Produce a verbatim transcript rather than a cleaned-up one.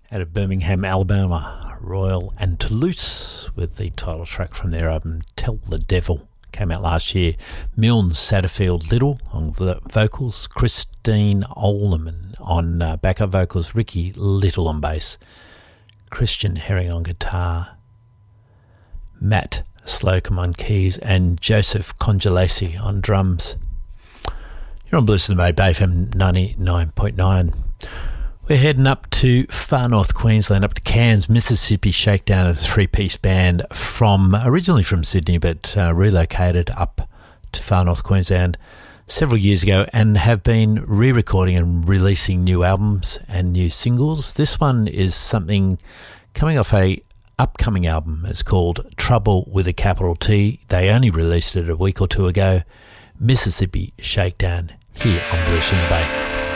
out of Birmingham, Alabama, Royal and Toulouse, with the title track from their album Tell the Devil. Came out last year. Milne Satterfield Little on vocals, Christine Oleman on uh, backup vocals, Ricky Little on bass, Christian Herring on guitar, Matt Slocum on keys, and Joseph Congelasi on drums. You're on Blues in the Bay, Bay F M ninety-nine point nine. We're heading up to far north Queensland, up to Cairns, Mississippi Shakedown, a three-piece band from originally from Sydney, but uh, relocated up to far north Queensland several years ago and have been re-recording and releasing new albums and new singles. This one is something coming off a upcoming album. It's called Trouble with a capital T. They only released it a week or two ago. Mississippi Shakedown here on Blues in the Bay.